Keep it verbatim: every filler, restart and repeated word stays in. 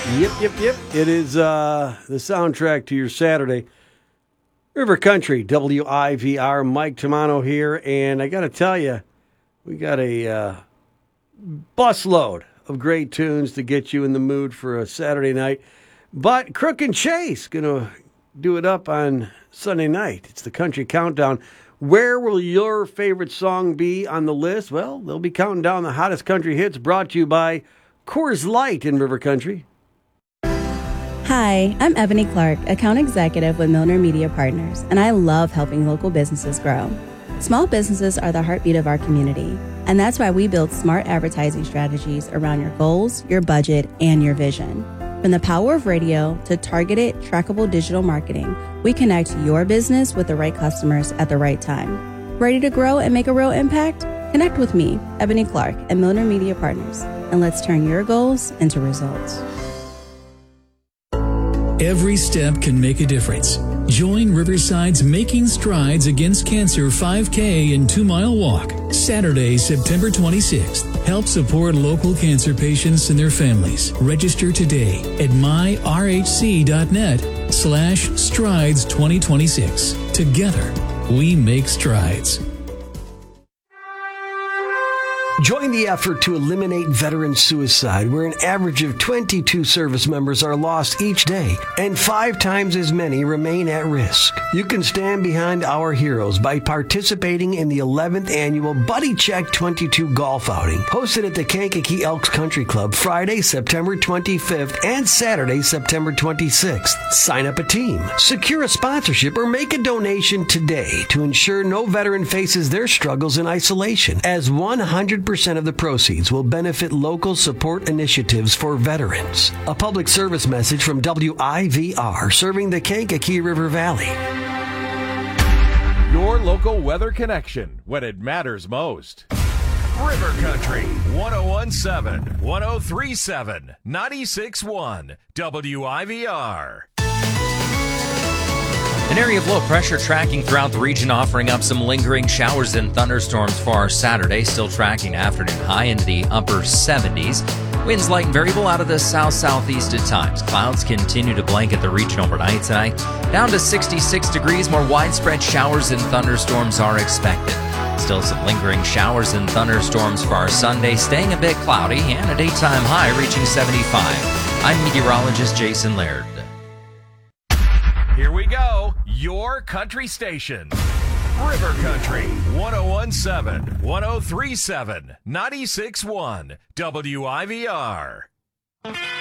Yep, yep, yep. It is uh, the soundtrack to your Saturday. River Country, W I V R, Mike Tamano here, and I got to tell you, we got a uh, busload of great tunes to get you in the mood for a Saturday night. But Crook and Chase going to do it up on Sunday night. It's the Country Countdown. Where will your favorite song be on the list? Well, they'll be counting down the hottest country hits, brought to you by Coors Light in River Country. Hi, I'm Ebony Clark, account executive with Milner Media Partners, and I love helping local businesses grow. Small businesses are the heartbeat of our community, and that's why we build smart advertising strategies around your goals, your budget, and your vision. From the power of radio to targeted, trackable digital marketing, we connect your business with the right customers at the right time. Ready to grow and make a real impact? Connect with me, Ebony Clark, at Milner Media Partners, and let's turn your goals into results. Every step can make a difference. Join Riverside's Making Strides Against Cancer five K and two mile walk, Saturday, September twenty-sixth. Help support local cancer patients and their families. Register today at myrhc.net slash strides 2026. Together, we make strides. Join the effort to eliminate veteran suicide, where an average of twenty-two service members are lost each day, and five times as many remain at risk. You can stand behind our heroes by participating in the eleventh annual Buddy Check twenty-two golf outing, hosted at the Kankakee Elks Country Club Friday, September twenty-fifth and Saturday, September twenty-sixth. Sign up a team, secure a sponsorship, or make a donation today to ensure no veteran faces their struggles in isolation, as one hundred percent of the proceeds will benefit local support initiatives for veterans. A public service message from W I V R, serving the Kankakee River Valley. Your local weather connection when it matters most. River Country, one oh one point seven, one oh three point seven, ninety-six point one, W I V R. An area of low pressure tracking throughout the region, offering up some lingering showers and thunderstorms for our Saturday. Still tracking afternoon high into the upper seventies. Winds light and variable out of the south-southeast at times. Clouds continue to blanket the region overnight tonight. Down to sixty-six degrees. More widespread showers and thunderstorms are expected. Still some lingering showers and thunderstorms for our Sunday. Staying a bit cloudy and a daytime high reaching seventy-five. I'm meteorologist Jason Laird. Here we go. Your country station. River Country, one oh one point seven, one oh three point seven, ninety-six point one, W I V R.